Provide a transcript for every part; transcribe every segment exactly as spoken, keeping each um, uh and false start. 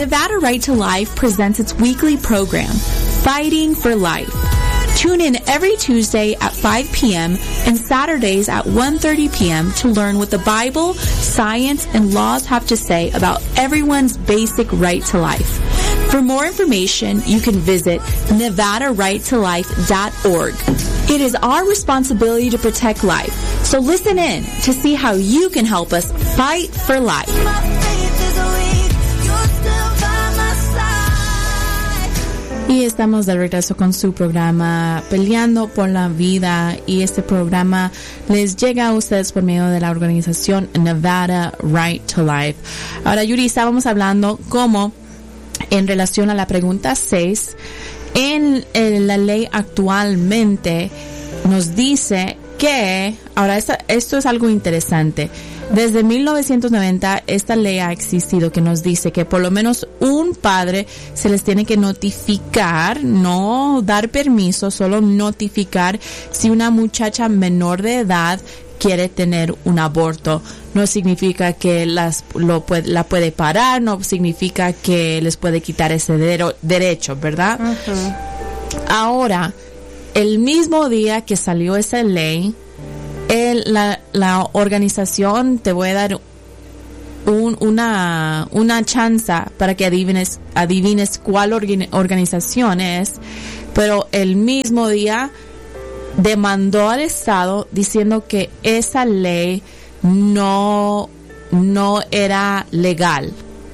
Nevada Right to Life presents its weekly program, Fighting for Life. Tune in every Tuesday at five p.m. and Saturdays at one thirty p.m. to learn what the Bible, science, and laws have to say about everyone's basic right to life. For more information, you can visit nevada right to life dot org. It is our responsibility to protect life, so listen in to see how you can help us fight for life. Y estamos de regreso con su programa Peleando por la Vida, y este programa les llega a ustedes por medio de la organización Nevada Right to Life. Ahora, Yuri, estábamos hablando cómo en relación a la pregunta seis, en, en la ley actualmente nos dice que, ahora esta, esto es algo interesante. Desde mil novecientos noventa esta ley ha existido que nos dice que por lo menos un padre se les tiene que notificar, no dar permiso, solo notificar si una muchacha menor de edad quiere tener un aborto. No significa que las lo puede, la puede parar, no significa que les puede quitar ese de, derecho, ¿verdad? Uh-huh. Ahora, el mismo día que salió esa ley, El, la, la organización, te voy a dar un, una, una chance para que adivines, adivines cuál orga, organización es, pero el mismo día demandó al Estado diciendo que esa ley no, no era legal.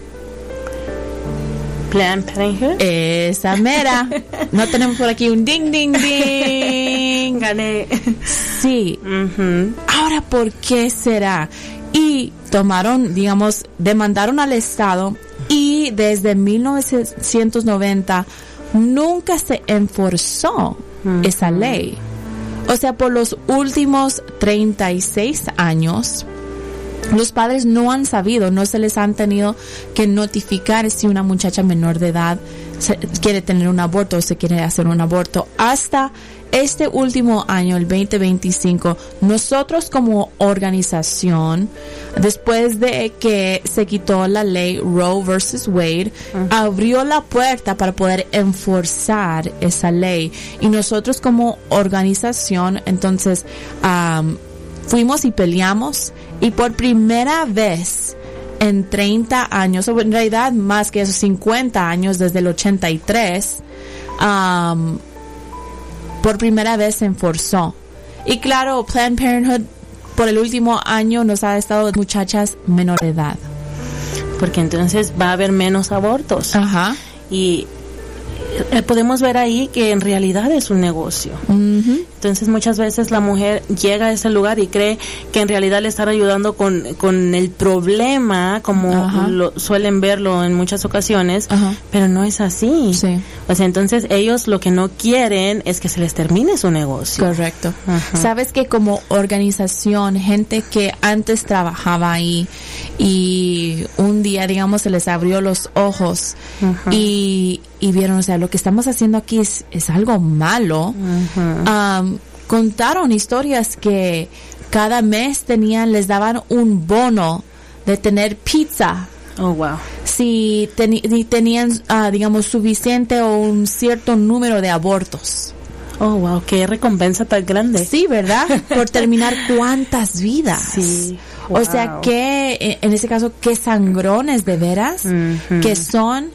Planned Parenthood. Esa mera. No tenemos por aquí un ding, ding, ding. Gané. Sí. Uh-huh. Ahora, ¿por qué será? Y tomaron, digamos, demandaron al Estado, y desde mil novecientos noventa nunca se enforzó uh-huh. esa ley. O sea, por los últimos treinta y seis años, los padres no han sabido, no se les han tenido que notificar si una muchacha menor de edad se, quiere tener un aborto o se quiere hacer un aborto. Hasta este último año, el veinte veinticinco, nosotros como organización, después de que se quitó la ley Roe versus Wade, uh-huh. abrió la puerta para poder enforzar esa ley. Y nosotros como organización, entonces, um, fuimos y peleamos, y por primera vez en treinta años, o en realidad más que esos cincuenta años, desde el ochenta y tres, um, por primera vez se enforzó. Y claro, Planned Parenthood por el último año nos ha estado muchachas menor de edad. Porque entonces va a haber menos abortos. Ajá. Y eh, podemos ver ahí que en realidad es un negocio. Uh-huh. Entonces muchas veces la mujer llega a ese lugar y cree que en realidad le están ayudando con, con el problema, como uh-huh. lo, suelen verlo en muchas ocasiones, uh-huh. pero no es así. Sí. O sea, entonces ellos lo que no quieren es que se les termine su negocio. Correcto. Uh-huh. Sabes que como organización, gente que antes trabajaba ahí y un día, digamos, se les abrió los ojos uh-huh. y, y vieron, o sea, lo que estamos haciendo aquí es, es algo malo. Uh-huh. Um, contaron historias que cada mes tenían, les daban un bono de tener pizza. Oh, wow. Si ten, tenían, uh, digamos, suficiente o un cierto número de abortos. Oh, wow, qué recompensa tan grande. Sí, ¿verdad? Por terminar cuántas vidas. Sí. Wow. O sea, que, en ese caso, qué sangrones de veras uh-huh. que son.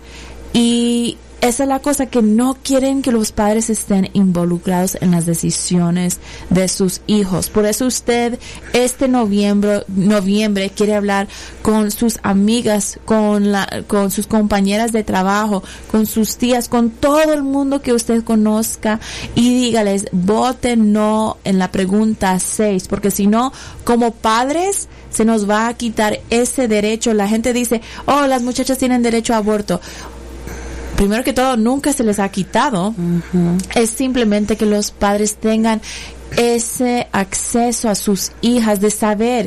Y esa es la cosa, que no quieren que los padres estén involucrados en las decisiones de sus hijos. Por eso usted este noviembre, noviembre quiere hablar con sus amigas, con la, con sus compañeras de trabajo, con sus tías, con todo el mundo que usted conozca, y dígales, voten no en la pregunta seis, porque si no, como padres, se nos va a quitar ese derecho. La gente dice, oh, las muchachas tienen derecho a aborto. Primero que todo, nunca se les ha quitado. Uh-huh. Es simplemente que los padres tengan ese acceso a sus hijas, de saber.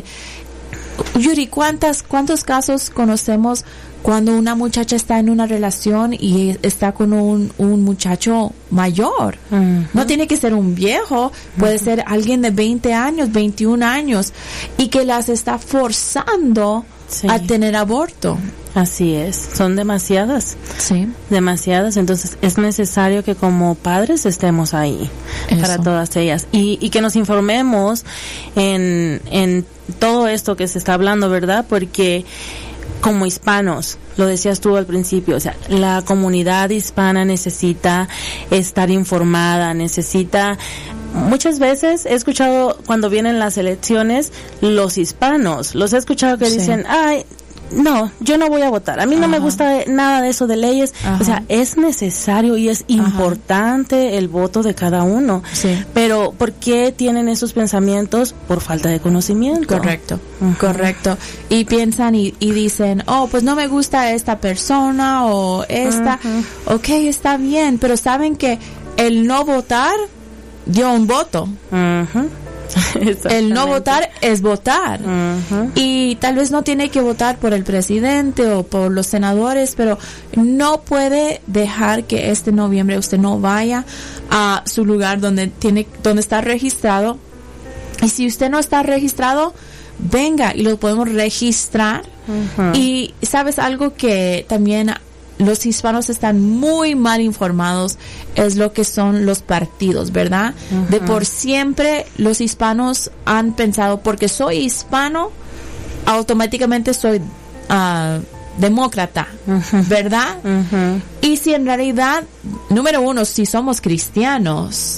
Yuri, ¿cuántas, cuántos casos conocemos cuando una muchacha está en una relación y está con un, un muchacho mayor? Uh-huh. No tiene que ser un viejo, puede uh-huh. ser alguien de veinte años, veintiún años, y que las está forzando sí. a tener aborto. Así es, son demasiadas. Sí. Demasiadas, entonces es necesario que como padres estemos ahí Eso. para todas ellas y, y que nos informemos en, en todo esto que se está hablando, ¿verdad? Porque como hispanos, lo decías tú al principio, o sea, la comunidad hispana necesita estar informada, necesita, muchas veces he escuchado cuando vienen las elecciones, los hispanos, los he escuchado que Sí. dicen, ay, no, yo no voy a votar, a mí no Ajá. me gusta nada de eso de leyes. Ajá. O sea, es necesario y es importante el voto de cada uno. Sí. Pero ¿por qué tienen esos pensamientos? Por falta de conocimiento. Correcto, Ujú. correcto. Y piensan y, y dicen, oh, pues no me gusta esta persona o esta. Ujú. Ok, está bien, pero saben que el no votar dio un voto. Ujú. El no votar es votar. Ujú. Y tal vez no tiene que votar por el presidente o por los senadores, pero no puede dejar que este noviembre usted no vaya a su lugar donde tiene, donde está registrado. Y si usted no está registrado, venga y lo podemos registrar. Ujú. Y sabes algo que también los hispanos están muy mal informados, es lo que son los partidos, ¿verdad? Ujú. De por siempre los hispanos han pensado, porque soy hispano, automáticamente soy ah, demócrata, Ujú. ¿verdad? Ujú. Y si en realidad, número uno, si somos cristianos,